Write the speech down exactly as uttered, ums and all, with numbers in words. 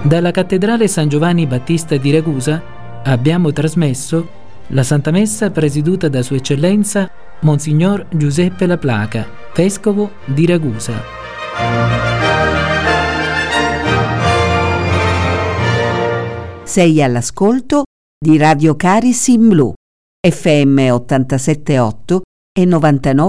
Dalla Cattedrale San Giovanni Battista di Ragusa abbiamo trasmesso la Santa Messa presieduta da Sua Eccellenza Monsignor Giuseppe La Placa, Vescovo di Ragusa. Sei all'ascolto di Radio Caris in Blu, F M ottantasette virgola otto e novantanove